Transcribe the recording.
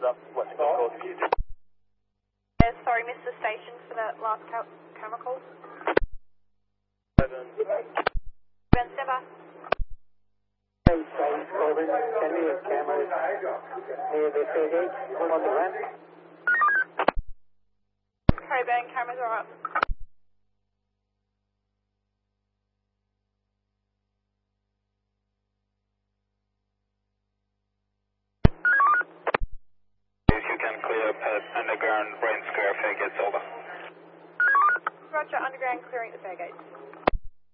What's called? Sorry, missed the station for that last camera call. 7. Ben Seba. Hey, Colvin, send me a camera near the tailgate on the ramp. Coburn, cameras are up. If you can clear up underground Brain Square, fare gates over. Roger, underground clearing at the fair gates.